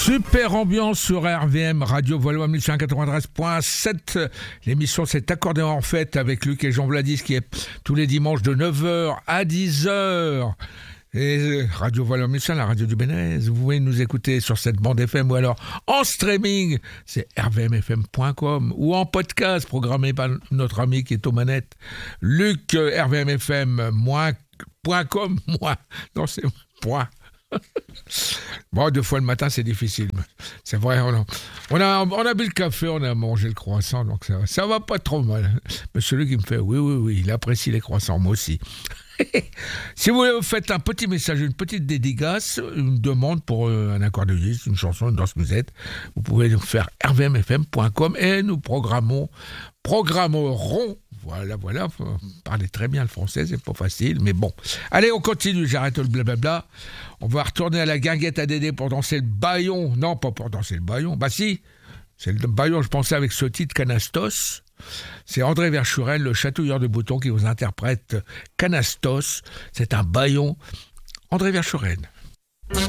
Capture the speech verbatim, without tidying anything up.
Super ambiance sur R V M, Radio Valois mille cent quatre-vingt-treize point sept. L'émission s'est accordée en fête avec Luc et Jean Vladis qui est tous les dimanches de neuf heures à dix heures. Et Radio Valois mille cent, la radio du Bénez. Vous pouvez nous écouter sur cette bande F M ou alors en streaming, c'est r v m f m point com ou en podcast programmé par notre ami qui est aux manettes, Luc, r v m f m point com. Moi, non, c'est point. Bon, deux fois le matin, c'est difficile. C'est vrai, on a, on a, on a bu le café, on a mangé le croissant, donc ça, ça va pas trop mal. Mais celui qui me fait, oui, oui, oui, il apprécie les croissants, moi aussi. Si vous voulez, vous faites un petit message, une petite dédicace, une demande pour euh, un accordéoniste, une chanson, une danse musette, vous pouvez nous faire r v m f m point com et nous programmons, programmerons. Voilà, voilà, vous parlez très bien le français, c'est pas facile, mais bon. Allez, on continue, j'arrête le blablabla. On va retourner à la guinguette à Dédé pour danser le baillon. Non, pas pour danser le baillon. Bah si, c'est le baillon, je pensais avec ce titre Canastos. C'est André Verschuren, le chatouilleur de boutons, qui vous interprète Canastos. C'est un baillon. André Verschuren.